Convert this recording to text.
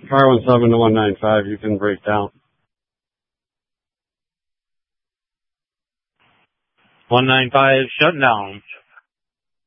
Car 17 to 195, you can break down. 195 shutting down.